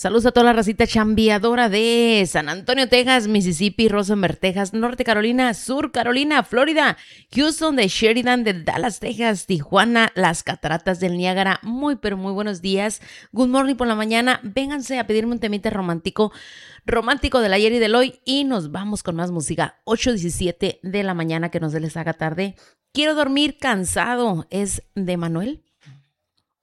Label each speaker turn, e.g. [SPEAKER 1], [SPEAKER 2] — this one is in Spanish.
[SPEAKER 1] Saludos a toda la racita chambeadora de San Antonio, Texas, Mississippi, Rosenberg, Texas, Norte Carolina, Sur Carolina, Florida, Houston, de Sheridan, de Dallas, Texas, Tijuana, las Cataratas del Niágara. Muy, pero muy buenos días. Good morning por la mañana. Vénganse a pedirme un temita romántico del ayer y del hoy y nos vamos con más música. 8:17 de la mañana, que no se les haga tarde. Quiero dormir cansado, es de Manuel.